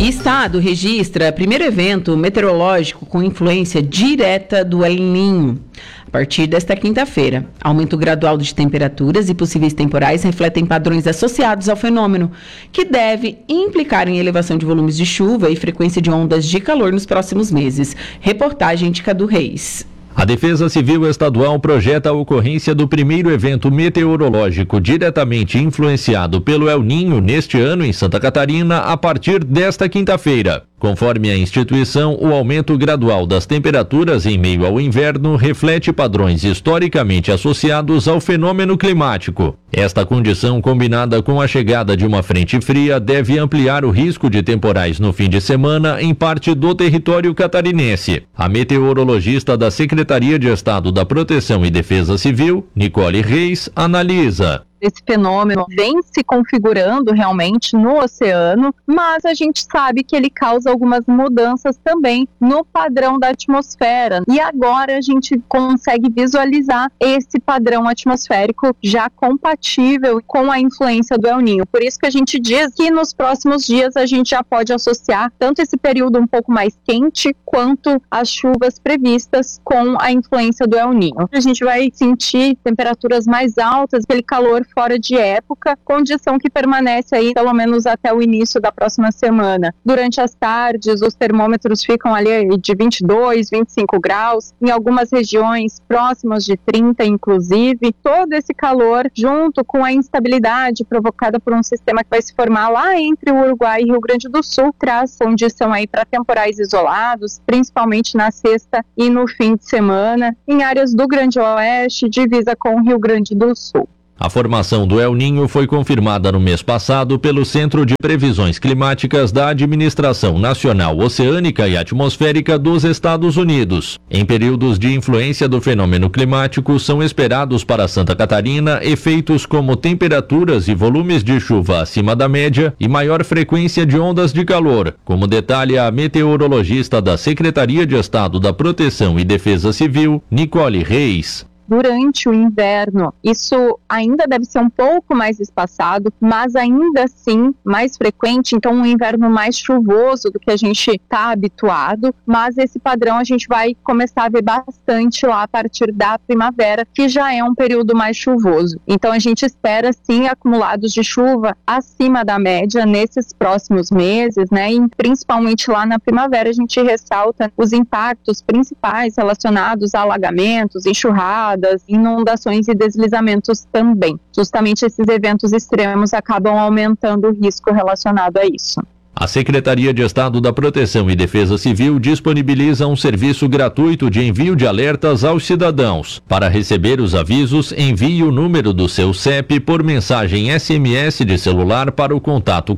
E estado registra primeiro evento meteorológico com influência direta do El Niño. A partir desta quinta-feira, aumento gradual de temperaturas e possíveis temporais refletem padrões associados ao fenômeno, que deve implicar em elevação de volumes de chuva e frequência de ondas de calor nos próximos meses. Reportagem de Cadu Reis. A Defesa Civil Estadual projeta a ocorrência do primeiro evento meteorológico diretamente influenciado pelo El Niño neste ano em Santa Catarina a partir desta quinta-feira. Conforme a instituição, o aumento gradual das temperaturas em meio ao inverno reflete padrões historicamente associados ao fenômeno climático. Esta condição, combinada com a chegada de uma frente fria, deve ampliar o risco de temporais no fim de semana em parte do território catarinense. A meteorologista da Secretaria de Estado da Proteção e Defesa Civil, Nicole Reis, analisa. Esse fenômeno vem se configurando realmente no oceano, mas a gente sabe que ele causa algumas mudanças também no padrão da atmosfera. E agora a gente consegue visualizar esse padrão atmosférico já compatível com a influência do El Niño. Por isso que a gente diz que nos próximos dias a gente já pode associar tanto esse período um pouco mais quente quanto as chuvas previstas com a influência do El Niño. A gente vai sentir temperaturas mais altas, aquele calor fora de época, condição que permanece aí pelo menos até o início da próxima semana. Durante as tardes, os termômetros ficam ali de 22, 25 graus, em algumas regiões próximas de 30, inclusive. Todo esse calor, junto com a instabilidade provocada por um sistema que vai se formar lá entre o Uruguai e Rio Grande do Sul, traz condição aí para temporais isolados, principalmente na sexta e no fim de semana, em áreas do Grande Oeste, divisa com o Rio Grande do Sul. A formação do El Niño foi confirmada no mês passado pelo Centro de Previsões Climáticas da Administração Nacional Oceânica e Atmosférica dos Estados Unidos. Em períodos de influência do fenômeno climático, são esperados para Santa Catarina efeitos como temperaturas e volumes de chuva acima da média e maior frequência de ondas de calor, como detalha a meteorologista da Secretaria de Estado da Proteção e Defesa Civil, Nicole Reis. Durante o inverno, isso ainda deve ser um pouco mais espaçado, mas ainda assim mais frequente, então um inverno mais chuvoso do que a gente está habituado, mas esse padrão a gente vai começar a ver bastante lá a partir da primavera, que já é um período mais chuvoso. Então a gente espera sim acumulados de chuva acima da média nesses próximos meses, né? E principalmente lá na primavera a gente ressalta os impactos principais relacionados a alagamentos, enxurradas, inundações e deslizamentos também. Justamente esses eventos extremos acabam aumentando o risco relacionado a isso. A Secretaria de Estado da Proteção e Defesa Civil disponibiliza um serviço gratuito de envio de alertas aos cidadãos. Para receber os avisos, envie o número do seu CEP por mensagem SMS de celular para o contato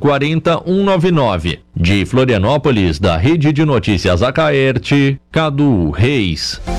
40199. De Florianópolis, da Rede de Notícias Acaerte, Cadu Reis.